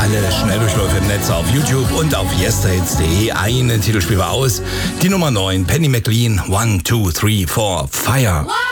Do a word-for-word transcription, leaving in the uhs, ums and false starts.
alle Schnelldurchläufe im Netz auf YouTube und auf yesterhits punkt de. Einen Titel spielen wir aus. Die Nummer neun, Penny McLean, one, two, three, four, Fire.